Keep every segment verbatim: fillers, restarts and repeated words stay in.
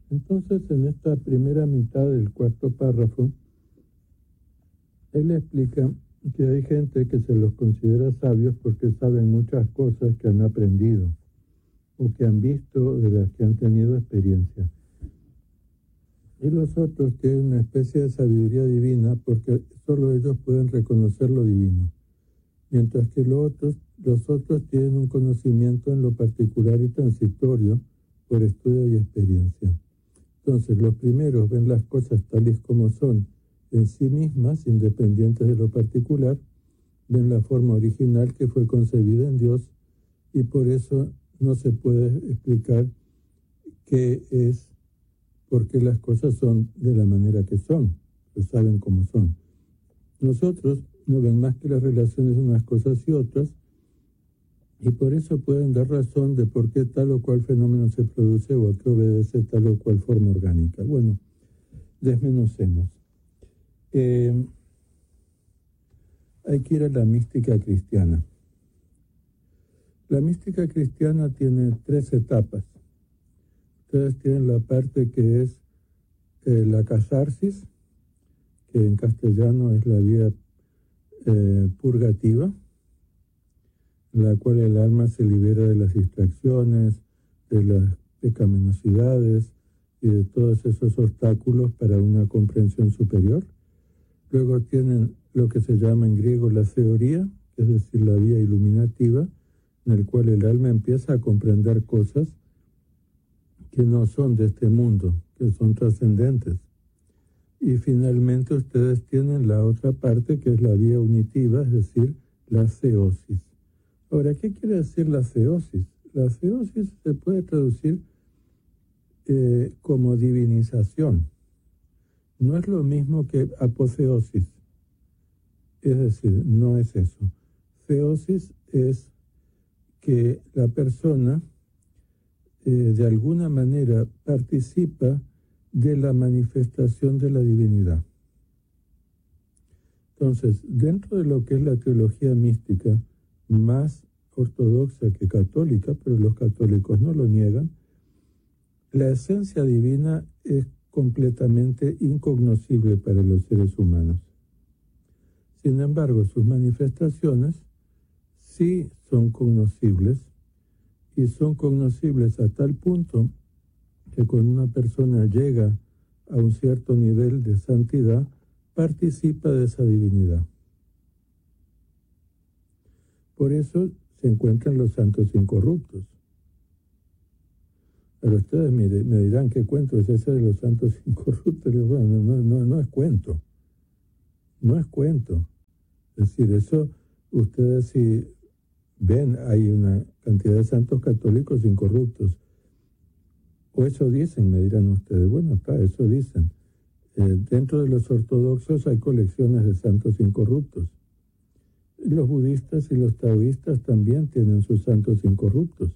Entonces, en esta primera mitad del cuarto párrafo, él explica que hay gente que se los considera sabios porque saben muchas cosas que han aprendido o que han visto, de las que han tenido experiencia. Y los otros tienen una especie de sabiduría divina porque solo ellos pueden reconocer lo divino, mientras que los otros, los otros tienen un conocimiento en lo particular y transitorio por estudio y experiencia. Entonces, los primeros ven las cosas tales como son en sí mismas, independientes de lo particular, ven la forma original que fue concebida en Dios, y por eso no se puede explicar qué es, por qué las cosas son de la manera que son, lo saben cómo son. Nosotros no ven más que las relaciones de unas cosas y otras, y por eso pueden dar razón de por qué tal o cual fenómeno se produce o a qué obedece tal o cual forma orgánica. Bueno, desmenucemos. Eh, hay que ir a la mística cristiana. La mística cristiana tiene tres etapas. Ustedes tienen la parte que es eh, la catarsis, que en castellano es la vía eh, purgativa, en la cual el alma se libera de las distracciones, de las pecaminosidades y de todos esos obstáculos para una comprensión superior. Luego tienen lo que se llama en griego la teoría, es decir, la vía iluminativa, en el cual el alma empieza a comprender cosas que no son de este mundo, que son trascendentes. Y finalmente ustedes tienen la otra parte, que es la vía unitiva, es decir, la ceosis. Ahora, ¿qué quiere decir la ceosis? La ceosis se puede traducir eh, como divinización. No es lo mismo que apoteosis. Es decir, no es eso. Ceosis es que la persona eh, de alguna manera participa de la manifestación de la divinidad. Entonces, dentro de lo que es la teología mística, más ortodoxa que católica, pero los católicos no lo niegan, la esencia divina es completamente incognoscible para los seres humanos. Sin embargo, sus manifestaciones sí son cognoscibles, y son cognoscibles a tal punto que cuando una persona llega a un cierto nivel de santidad, participa de esa divinidad. Por eso se encuentran los santos incorruptos. Pero ustedes me, me dirán, ¿qué cuento es ese de los santos incorruptos? Bueno, no, no, no es cuento. No es cuento. Es decir, eso ustedes si ven, hay una cantidad de santos católicos incorruptos. O eso dicen, me dirán ustedes. Bueno, está, eso dicen. Eh, dentro de los ortodoxos hay colecciones de santos incorruptos. Los budistas y los taoístas también tienen sus santos incorruptos.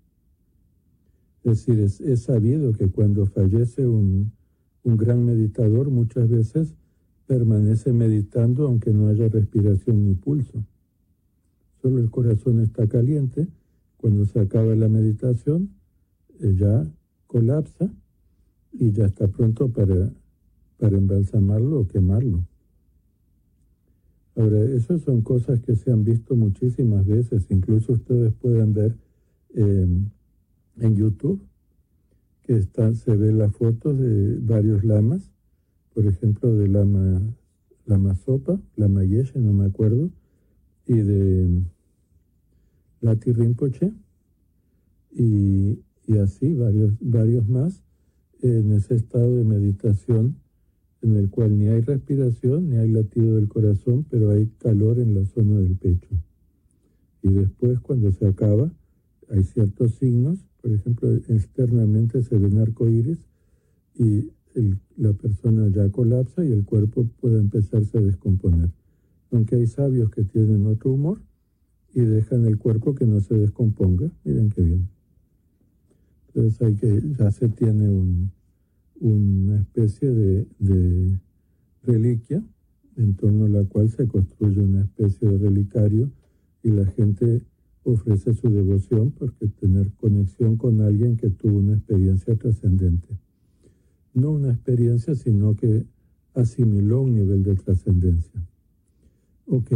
Es decir, es, es sabido que cuando fallece un, un gran meditador, muchas veces permanece meditando aunque no haya respiración ni pulso. Solo el corazón está caliente. Cuando se acaba la meditación, eh, ya colapsa y ya está pronto para, para embalsamarlo o quemarlo. Ahora, esas son cosas que se han visto muchísimas veces. Incluso ustedes pueden ver eh, en YouTube que están, se ven las fotos de varios lamas, por ejemplo, de Lama, Lama Zopa, Lama Yeshe, no me acuerdo, y de Lati Rinpoche, y, y así varios, varios más, en ese estado de meditación en el cual ni hay respiración, ni hay latido del corazón, pero hay calor en la zona del pecho. Y después, cuando se acaba, hay ciertos signos, por ejemplo, externamente se ven arcoíris y el, la persona ya colapsa y el cuerpo puede empezarse a descomponer. Aunque hay sabios que tienen otro humor y dejan el cuerpo que no se descomponga. Miren qué bien. Entonces hay que, ya se tiene un... una especie de, de reliquia en torno a la cual se construye una especie de relicario y la gente ofrece su devoción porque tener conexión con alguien que tuvo una experiencia trascendente. no una experiencia, sino que asimiló un nivel de trascendencia. Ok.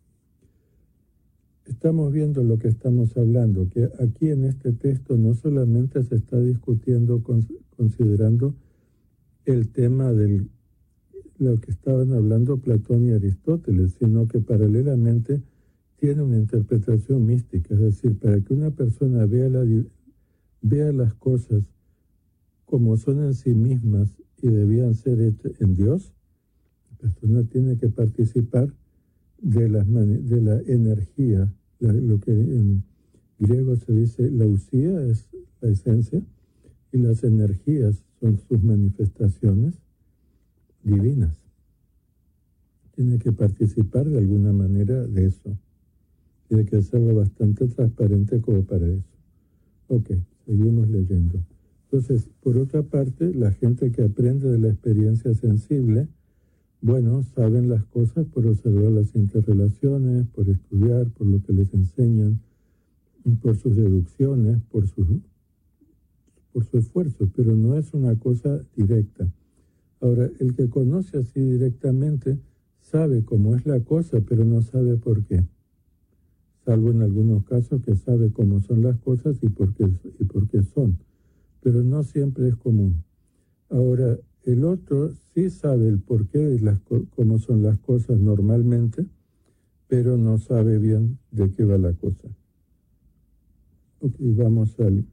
Estamos viendo lo que estamos hablando, que aquí en este texto no solamente se está discutiendo, considerando el tema de lo que estaban hablando Platón y Aristóteles, sino que paralelamente tiene una interpretación mística, es decir, para que una persona vea, la, vea las cosas como son en sí mismas y debían ser hechas en Dios, la persona tiene que participar de la, de la energía, la, lo que en griego se dice lausía, es la esencia, y las energías son sus manifestaciones divinas. Tiene que participar de alguna manera de eso. Tiene que hacerlo bastante transparente como para eso. Ok, seguimos leyendo. Entonces, por otra parte, la gente que aprende de la experiencia sensible, bueno, saben las cosas por observar las interrelaciones, por estudiar, por lo que les enseñan, por sus deducciones, por su, por su esfuerzo, pero no es una cosa directa. Ahora, el que conoce así directamente sabe cómo es la cosa, pero no sabe por qué. Salvo en algunos casos que sabe cómo son las cosas y por qué, y por qué son, pero no siempre es común. Ahora, el otro sí sabe el porqué de las, cómo son las cosas normalmente, pero no sabe bien de qué va la cosa. Ok, vamos al,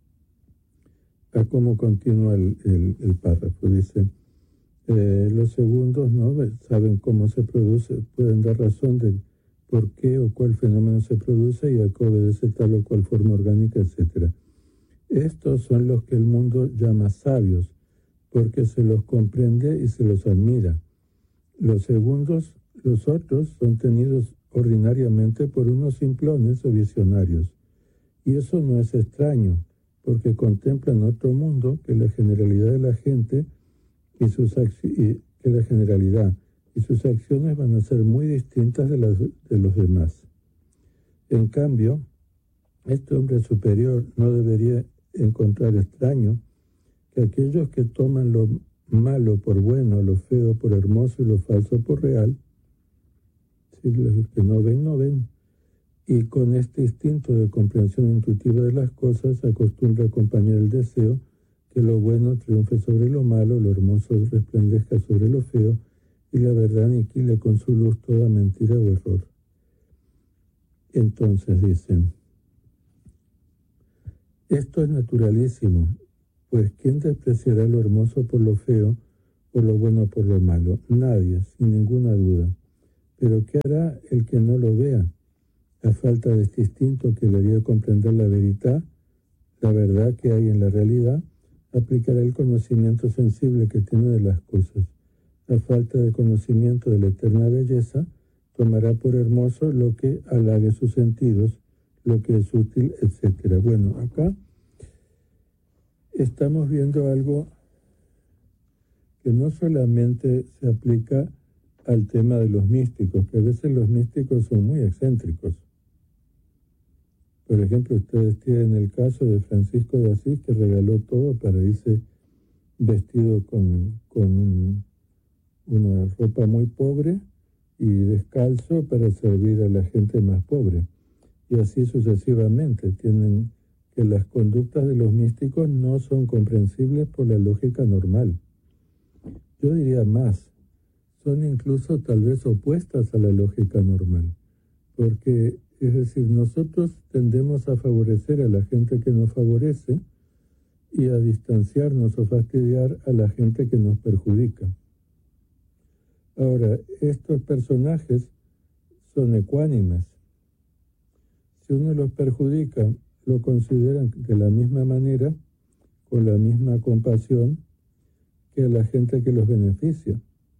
a cómo continúa el, el, el párrafo. Dice, eh, los segundos no saben cómo se produce, pueden dar razón de por qué o cuál fenómeno se produce y a qué obedece tal o cual forma orgánica, etcétera. Estos son los que el mundo llama sabios, porque se los comprende y se los admira. Los segundos, los otros, son tenidos ordinariamente por unos simplones o visionarios. Y eso no es extraño, porque contemplan otro mundo que la generalidad de la gente y sus y que la generalidad y sus acciones van a ser muy distintas de las de los demás. En cambio, este hombre superior no debería encontrar extraño que aquellos que toman lo malo por bueno, lo feo por hermoso y lo falso por real, si los que no ven, no ven, y con este instinto de comprensión intuitiva de las cosas acostumbra a acompañar el deseo que lo bueno triunfe sobre lo malo, lo hermoso resplandezca sobre lo feo, y la verdad aniquile con su luz toda mentira o error. Entonces dicen, esto es naturalísimo, pues ¿quién despreciará lo hermoso por lo feo o lo bueno por lo malo? Nadie, sin ninguna duda. Pero ¿qué hará el que no lo vea? A falta de este instinto que le haría comprender la verdad, la verdad que hay en la realidad, aplicará el conocimiento sensible que tiene de las cosas. A falta de conocimiento de la eterna belleza, tomará por hermoso lo que halague sus sentidos, lo que es útil, etcétera. Bueno, acá estamos viendo algo que no solamente se aplica al tema de los místicos, que a veces los místicos son muy excéntricos. Por ejemplo, ustedes tienen el caso de Francisco de Asís, que regaló todo para irse vestido con, con un, una ropa muy pobre y descalzo para servir a la gente más pobre. Y así sucesivamente. Tienen que las conductas de los místicos no son comprensibles por la lógica normal. Yo diría más, son incluso tal vez opuestas a la lógica normal. Porque, es decir, nosotros tendemos a favorecer a la gente que nos favorece y a distanciarnos o fastidiar a la gente que nos perjudica. Ahora, estos personajes son ecuánimes. Si uno los perjudica, lo consideran de la misma manera, con la misma compasión, que a la gente que los beneficia.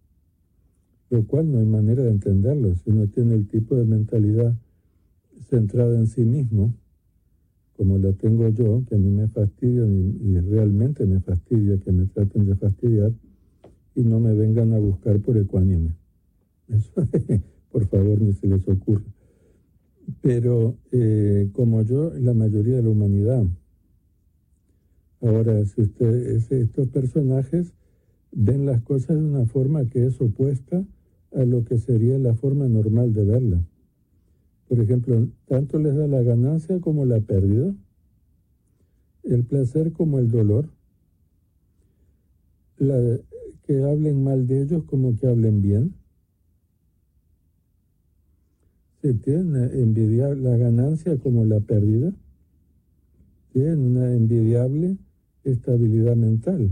Lo cual no hay manera de entenderlo. Si uno tiene el tipo de mentalidad centrada en sí mismo, como la tengo yo, que a mí me fastidian y, y realmente me fastidia que me traten de fastidiar y no me vengan a buscar por ecuánime. Eso, por favor, ni se les ocurra. Pero eh, como yo, la mayoría de la humanidad. Ahora, si ustedes, estos personajes ven las cosas de una forma que es opuesta a lo que sería la forma normal de verla. Por ejemplo, tanto les da la ganancia como la pérdida, el placer como el dolor, la, que hablen mal de ellos como que hablen bien. Se tienen envidiar la ganancia como la pérdida, tienen una envidiable estabilidad mental.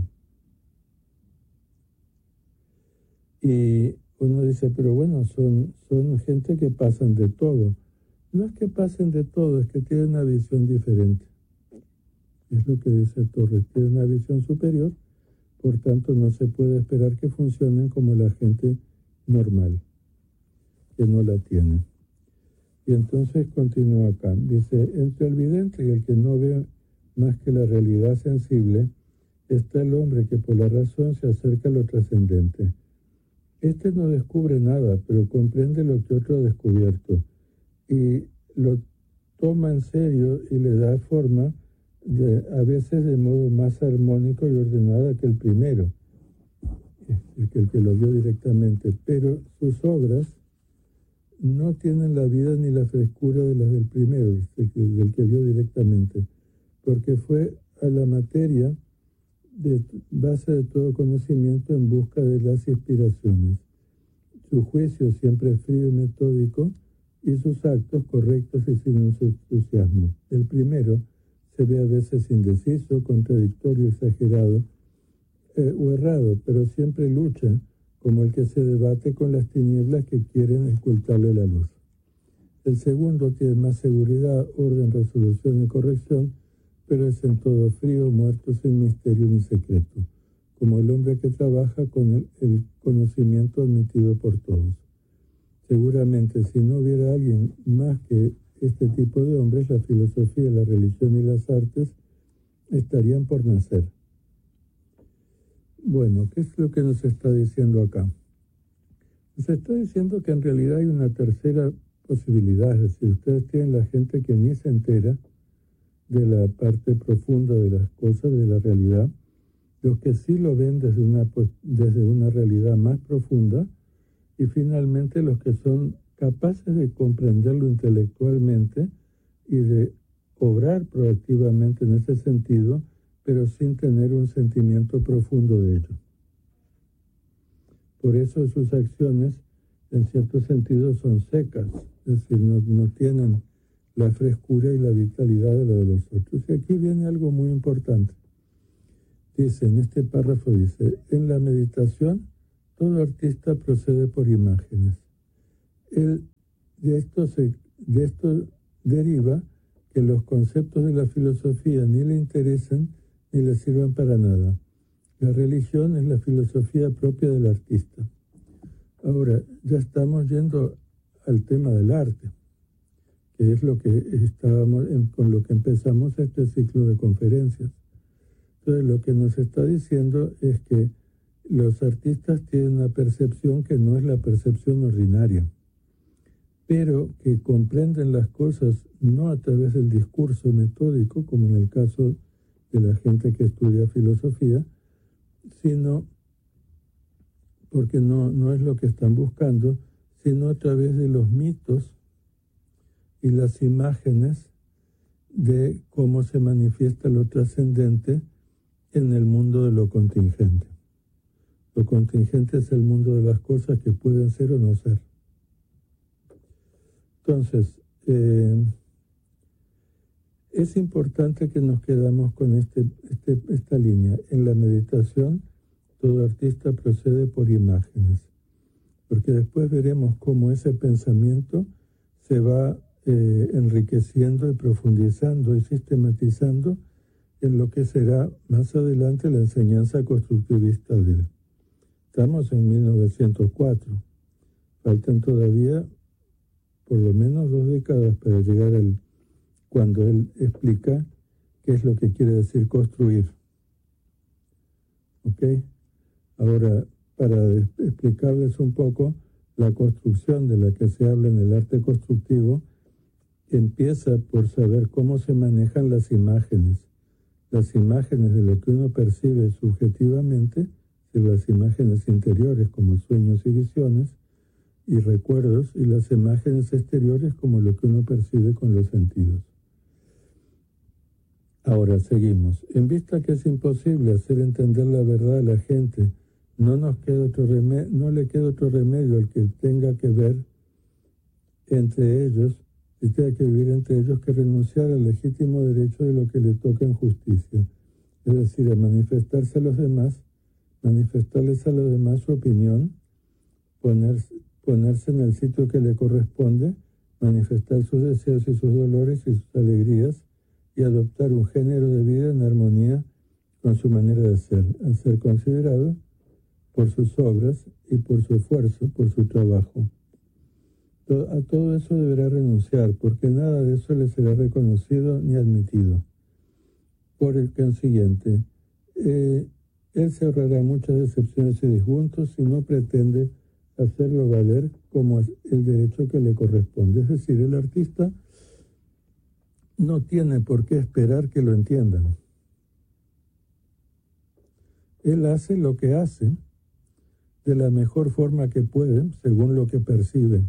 Y uno dice, pero bueno, son, son gente que pasan de todo. No es que pasen de todo, es que tienen una visión diferente. Es lo que dice Torres, tienen una visión superior, por tanto no se puede esperar que funcionen como la gente normal, que no la tiene. Y entonces continúa acá, dice, entre el vidente y el que no ve más que la realidad sensible, está el hombre que por la razón se acerca a lo trascendente. Este no descubre nada, pero comprende lo que otro ha descubierto y lo toma en serio y le da forma, de, a veces de modo más armónico y ordenada que el primero, el que, el que lo vio directamente. Pero sus obras no tienen la vida ni la frescura de las del primero, del que, del que vio directamente, porque fue a la materia de base de todo conocimiento en busca de las inspiraciones. Su juicio siempre frío y metódico y sus actos correctos y sin entusiasmo. El primero se ve a veces indeciso, contradictorio, exagerado eh, o errado, pero siempre lucha como el que se debate con las tinieblas que quieren ocultarle la luz. El segundo tiene más seguridad, orden, resolución y corrección, pero es en todo frío, muerto, sin misterio ni secreto, como el hombre que trabaja con el, el conocimiento admitido por todos. Seguramente, si no hubiera alguien más que este tipo de hombres, la filosofía, la religión y las artes estarían por nacer. Bueno, ¿qué es lo que nos está diciendo acá? Nos está diciendo que en realidad hay una tercera posibilidad, es decir, ustedes tienen la gente que ni se entera de la parte profunda de las cosas, de la realidad, los que sí lo ven desde una, pues, desde una realidad más profunda, y finalmente los que son capaces de comprenderlo intelectualmente y de obrar proactivamente en ese sentido, pero sin tener un sentimiento profundo de ello. Por eso sus acciones, en cierto sentido, son secas, es decir, no, no tienen la frescura y la vitalidad de la de los otros. Y aquí viene algo muy importante. Dice, en este párrafo dice, en la meditación, todo artista procede por imágenes. Él, de, esto se, de esto deriva que los conceptos de la filosofía ni le interesan ni le sirven para nada. La religión es la filosofía propia del artista. Ahora, ya estamos yendo al tema del arte, que es lo que estábamos en, con lo que empezamos este ciclo de conferencias. Entonces, lo que nos está diciendo es que los artistas tienen una percepción que no es la percepción ordinaria, pero que comprenden las cosas no a través del discurso metódico, como en el caso de la gente que estudia filosofía, sino porque no, no es lo que están buscando, sino a través de los mitos y las imágenes de cómo se manifiesta lo trascendente en el mundo de lo contingente. Lo contingente es el mundo de las cosas que pueden ser o no ser. Entonces, eh, es importante que nos quedamos con este, este, esta línea. En la meditación, todo artista procede por imágenes, porque después veremos cómo ese pensamiento se va eh, enriqueciendo y profundizando y sistematizando en lo que será más adelante la enseñanza constructivista de él. Estamos en mil novecientos cuatro. Faltan todavía por lo menos dos décadas para llegar al cuando él explica qué es lo que quiere decir construir. ¿Ok? Ahora, para explicarles un poco, la construcción de la que se habla en el arte constructivo empieza por saber cómo se manejan las imágenes. Las imágenes de lo que uno percibe subjetivamente de las imágenes interiores como sueños y visiones y recuerdos, y las imágenes exteriores como lo que uno percibe con los sentidos. Ahora seguimos. En vista que es imposible hacer entender la verdad a la gente, no nos queda otro remedio, no le queda otro remedio al que tenga que ver entre ellos y tenga que vivir entre ellos que renunciar al legítimo derecho de lo que le toca en justicia, es decir, a manifestarse a los demás, manifestarles a los demás su opinión, ponerse, ponerse en el sitio que le corresponde, manifestar sus deseos y sus dolores y sus alegrías, y adoptar un género de vida en armonía con su manera de ser, al ser considerado por sus obras y por su esfuerzo, por su trabajo. A todo eso deberá renunciar, porque nada de eso le será reconocido ni admitido. Por el consiguiente, eh, él se ahorrará muchas decepciones y disgustos si no pretende hacerlo valer como el derecho que le corresponde. Es decir, el artista no tiene por qué esperar que lo entiendan. Él hace lo que hace de la mejor forma que puede, según lo que percibe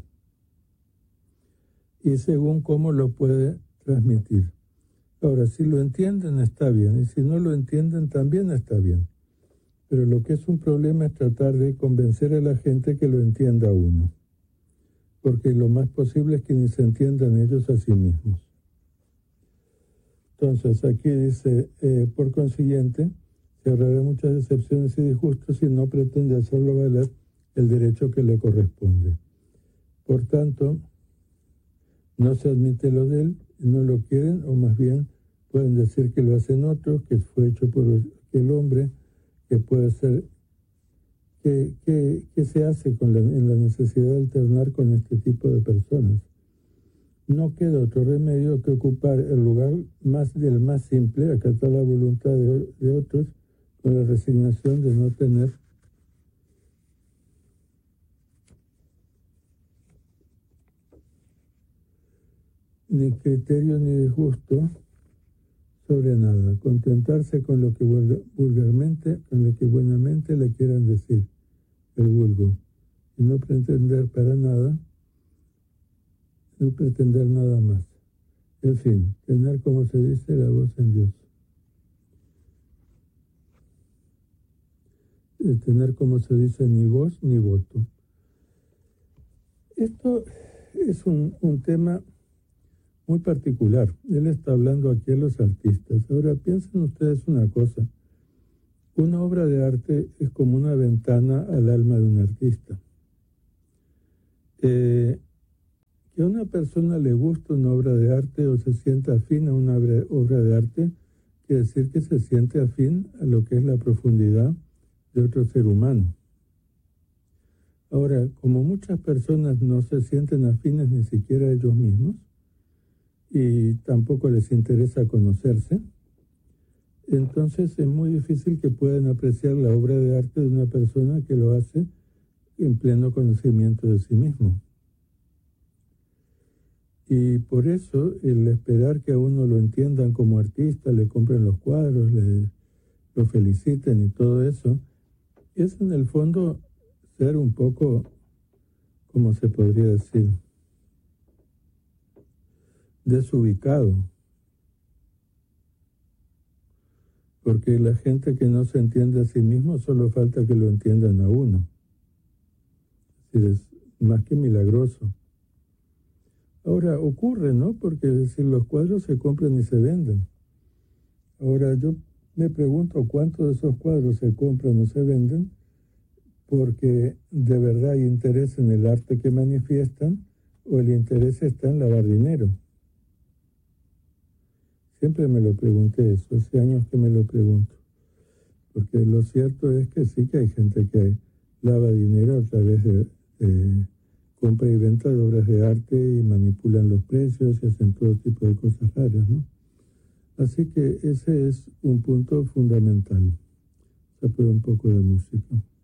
y según cómo lo puede transmitir. Ahora, si lo entienden está bien, y si no lo entienden también está bien. Pero lo que es un problema es tratar de convencer a la gente que lo entienda uno, porque lo más posible es que ni se entiendan ellos a sí mismos. Entonces, aquí dice, eh, por consiguiente, se ahorrará muchas decepciones y disgustos si no pretende hacerlo valer el derecho que le corresponde. Por tanto, no se admite lo de él, no lo quieren, o más bien pueden decir que lo hacen otros, que fue hecho por el hombre, que puede ser, que, que, que se hace con la, en la necesidad de alternar con este tipo de personas. No queda otro remedio que ocupar el lugar más del más simple, acatar la voluntad de, de otros, con la resignación de no tener ni criterio ni disgusto sobre nada, contentarse con lo que vulgarmente, con lo que buenamente le quieran decir, el vulgo, y no pretender para nada, no pretender nada más. En fin, tener, como se dice, la voz en Dios. Tener, como se dice, ni voz ni voto. Esto es un, un tema muy particular. Él está hablando aquí a los artistas. Ahora, piensen ustedes una cosa. Una obra de arte es como una ventana al alma de un artista. Eh, que a una persona le guste una obra de arte o se sienta afín a una obra de arte, quiere decir que se siente afín a lo que es la profundidad de otro ser humano. Ahora, como muchas personas no se sienten afines ni siquiera a ellos mismos, y tampoco les interesa conocerse, entonces es muy difícil que puedan apreciar la obra de arte de una persona que lo hace en pleno conocimiento de sí mismo. Y por eso el esperar que a uno lo entiendan como artista, le compren los cuadros, le, lo feliciten y todo eso, es en el fondo ser un poco, ¿cómo se podría decir?, desubicado. Porque la gente que no se entiende a sí mismo, solo falta que lo entiendan a uno. Es decir, es más que milagroso. Ahora, ocurre, ¿no? Porque es decir, los cuadros se compran y se venden. Ahora, yo me pregunto cuántos de esos cuadros se compran o se venden porque de verdad hay interés en el arte que manifiestan o el interés está en lavar dinero. Siempre me lo pregunté eso, hace años que me lo pregunto. Porque lo cierto es que sí que hay gente que lava dinero a través de, de compra y venta de obras de arte y manipulan los precios y hacen todo tipo de cosas raras, ¿no? Así que ese es un punto fundamental. Se puede un poco de música.